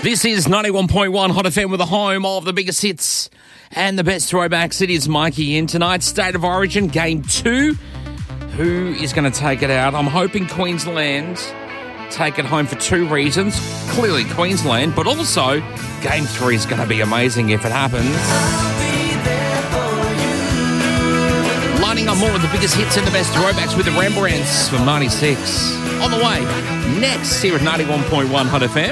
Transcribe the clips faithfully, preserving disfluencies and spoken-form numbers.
This is ninety-one point one Hot F M with the home of the biggest hits and the best throwbacks. It is Mikey in tonight's State of Origin, Game two. Who is going to take it out? I'm hoping Queensland take it home for two reasons. Clearly Queensland, but also Game three is going to be amazing if it happens. Lining up more of the biggest hits and the best throwbacks with the Rembrandts from ninety-six. On the way, next here at ninety-one point one Hot F M.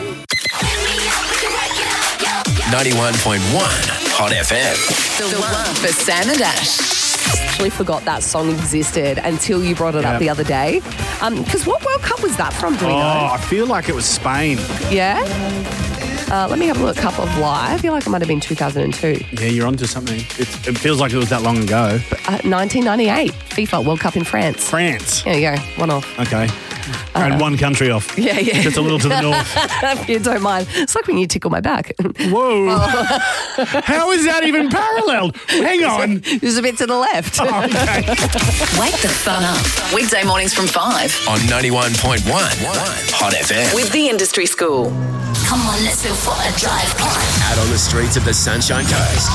ninety-one point one Hot F M. The one for Sam and Ash. I actually forgot that song existed until you brought it Yep. up the other day. Because um, what World Cup was that from, do we Oh, know? I feel like it was Spain. Yeah? Uh, let me have a look. Cup of Life. I feel like it might have been two thousand two. Yeah, you're onto something. It, it feels like it was that long ago. Uh, nineteen ninety-eight. FIFA World Cup in France. France. There you go. One off. Okay. And one country off. Yeah, yeah. Just a little to the north. If you don't mind. It's like when you tickle my back. Whoa. How is that even paralleled? Hang on. There's a bit to the left. Oh, okay. Wake the fun up. Weekday mornings from five. On ninety-one point one Hot F M. With the Industry School. Come on, let's go for a drive. Out on the streets of the Sunshine Coast.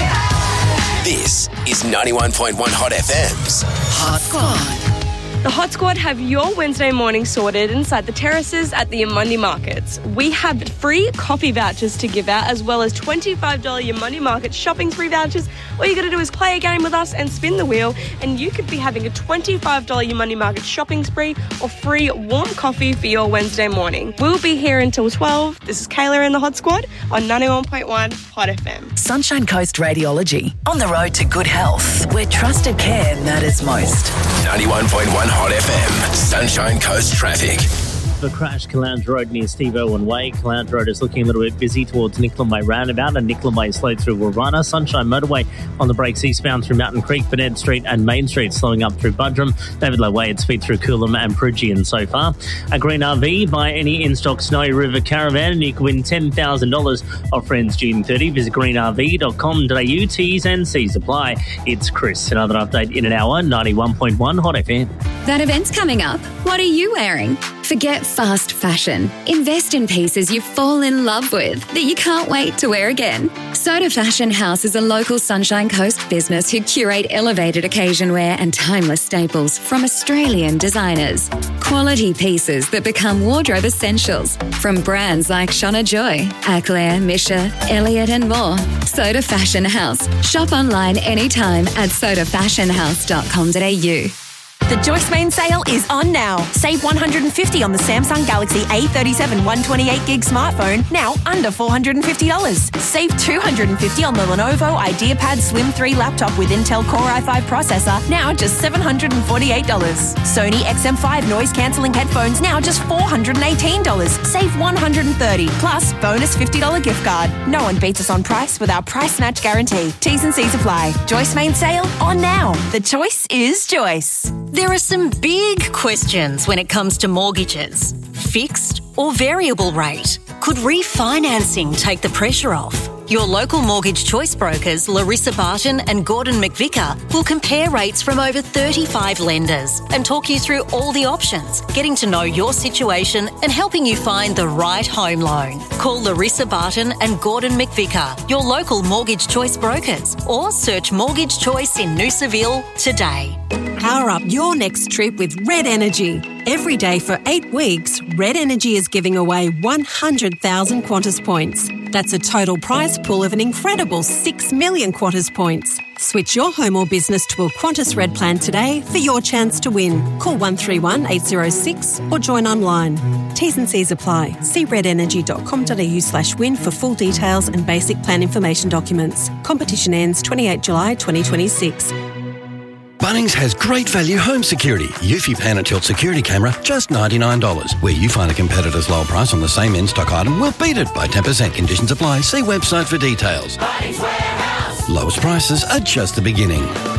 This is ninety-one point one Hot F M's Hot Squad. The Hot Squad have your Wednesday morning sorted inside the terraces at the Yamundi Markets. We have free coffee vouchers to give out, as well as twenty-five dollars Yamundi Market shopping spree vouchers. All you got to do is play a game with us and spin the wheel, and you could be having a twenty-five dollars Yamundi Market shopping spree or free warm coffee for your Wednesday morning. We'll be here until twelve. This is Kayla in the Hot Squad on ninety-one point one Hot F M. Sunshine Coast Radiology. On the road to good health, where trusted care matters most. ninety-one point one Hot F M. Sunshine Coast traffic. The crash, Calounge Road near Steve Irwin Way. Calounge Road is looking a little bit busy towards Nicklin Way roundabout, and Nicklin Way slowed through Warana. Sunshine Motorway on the brakes eastbound through Mountain Creek, Burnett Street and Main Street slowing up through Budrum. David Low Way at speed through Coolum and Prugian so far. A green R V, buy any in-stock Snowy River caravan and you can win ten thousand dollars off Friends June thirtieth. Visit green r v dot com dot a u. T's and C's apply. It's Chris. Another update in an hour. ninety-one point one Hot F M. That event's coming up. What are you wearing? Forget fast fashion. Invest in pieces you fall in love with that you can't wait to wear again. Soda Fashion House is a local Sunshine Coast business who curate elevated occasion wear and timeless staples from Australian designers. Quality pieces that become wardrobe essentials from brands like Shona Joy, Aclair, Misha, Elliott and more. Soda Fashion House. Shop online anytime at soda fashion house dot com dot a u. The Joyce Main sale is on now. Save one hundred fifty dollars on the Samsung Galaxy A thirty-seven one twenty-eight gig smartphone, now under four hundred fifty dollars. Save two hundred fifty dollars on the Lenovo IdeaPad Slim three laptop with Intel Core i five processor, now just seven hundred forty-eight dollars. Sony X M five noise-cancelling headphones, now just four hundred eighteen dollars. Save one hundred thirty dollars, plus bonus fifty dollars gift card. No one beats us on price with our price match guarantee. T's and C's apply. Joyce Main sale on now. The choice is Joyce. There are some big questions when it comes to mortgages. Fixed or variable rate? Could refinancing take the pressure off? Your local mortgage choice brokers, Larissa Barton and Gordon McVicker, will compare rates from over thirty-five lenders and talk you through all the options, getting to know your situation and helping you find the right home loan. Call Larissa Barton and Gordon McVicker, your local mortgage choice brokers, or search Mortgage Choice in Noosaville today. Power up your next trip with Red Energy. Every day for eight weeks, Red Energy is giving away one hundred thousand Qantas points. That's a total prize pool of an incredible six million Qantas points. Switch your home or business to a Qantas Red plan today for your chance to win. Call one three one eight zero six or join online. T's and C's apply. See red energy dot com dot a u slash win for full details and basic plan information documents. Competition ends twenty-eighth of July twenty twenty-six. Bunnings has great value home security. Eufy Pan and Tilt security camera, just ninety-nine dollars. Where you find a competitor's lower price on the same in-stock item, we'll beat it by ten percent. Conditions apply. See website for details. Bunnings Warehouse. Lowest prices are just the beginning.